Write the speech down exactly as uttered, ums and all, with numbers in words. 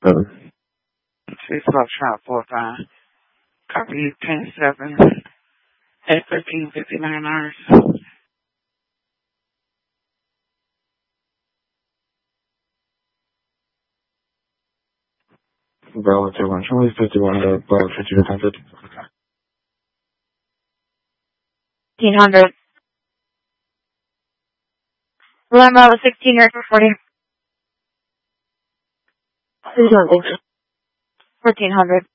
Uh, Six Foxtrot four five. Copy ten seven at thirteen fifty nine hours. Bravo two one Charlie fifty one to Bravo fifty to ten fifty. Fifteen hundred. Limo sixteen or forty. Fourteen hundred.